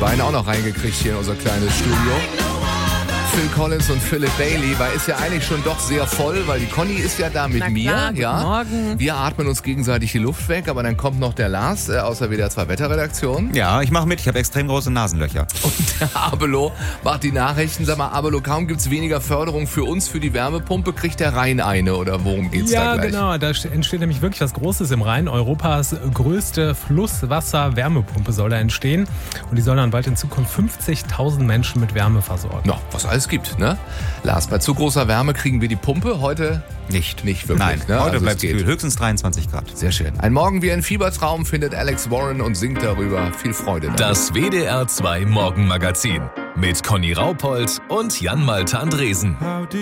beiden auch noch reingekriegt hier in unser kleines Studio. Phil Collins und Philip Bailey, weil ist ja eigentlich schon doch sehr voll, weil die Conny ist ja da mit Na mir. klar, Ja. guten Morgen. Wir atmen uns gegenseitig die Luft weg, aber dann kommt noch der Lars aus der WDR 2 Wetterredaktion. Ja, ich mache mit. Ich habe extrem große Nasenlöcher. Und der Abelo macht die Nachrichten. Sag mal, Abelo, kaum gibt's weniger Förderung für uns für die Wärmepumpe, kriegt der Rhein eine oder worum geht's da gleich? Ja, genau. Da entsteht nämlich wirklich was Großes im Rhein. Europas größte Flusswasser-Wärmepumpe soll da entstehen. Und die soll dann bald in Zukunft 50.000 Menschen mit Wärme versorgen. Na, was alles gibt, ne? Lars, bei zu großer Wärme kriegen wir die Pumpe heute Nicht wirklich. Nein, Ne? heute Also bleibt es es geht. kühl. Höchstens 23 Grad. Sehr schön. Ein Morgen wie ein Fiebertraum findet Alex Warren und singt darüber. Viel Freude damit. Das WDR 2 Morgenmagazin mit Conny Raupold und Jan Malte Andresen.